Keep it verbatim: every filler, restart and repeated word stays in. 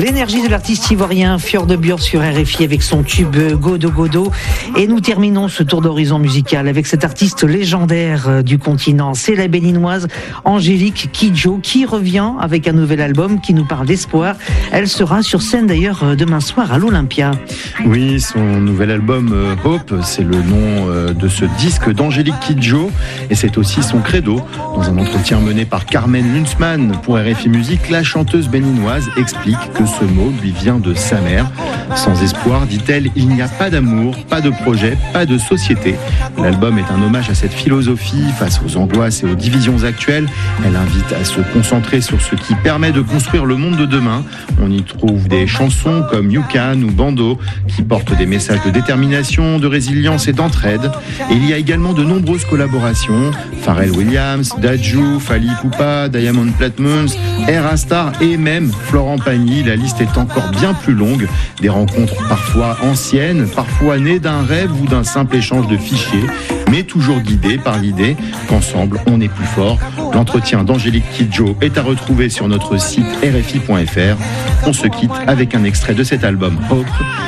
L'énergie de l'artiste ivoirien Fjord de Bure sur R F I avec son tube Godo Godo. Et nous terminons ce tour d'horizon musical avec cette artiste légendaire du continent. C'est la béninoise Angélique Kidjo qui revient avec un nouvel album qui nous parle d'espoir. Elle sera sur scène d'ailleurs demain soir à l'Olympia. Oui, son nouvel album euh, Hope, c'est le nom euh, de ce disque d'Angélique Kidjo et c'est aussi son credo. Dans un entretien mené par Carmen Lunsman pour R F I Musique, la chanteuse béninoise explique que ce mot lui vient de sa mère. Sans espoir, dit-elle, il n'y a pas d'amour, pas de projet, pas de société. L'album est un hommage à cette philosophie face aux angoisses et aux divisions actuelles. Elle invite à se concentrer sur ce qui permet de construire le monde de demain. On y trouve des chansons comme You Can ou Bando qui portent des messages de détermination, de résilience et d'entraide. Et il y a également de nombreuses collaborations. Pharrell Williams, Dadju, Fally Ipupa, Diamond Platnumz, Era Star et même Florent Pagny. La liste est encore bien plus longue. Des rencontres parfois anciennes, parfois nées d'un rêve ou d'un simple échange de fichiers, mais toujours guidées par l'idée qu'ensemble on est plus fort. L'entretien d'Angélique Kidjo est à retrouver sur notre site R F I point F R. On se quitte avec un extrait de cet album Hope.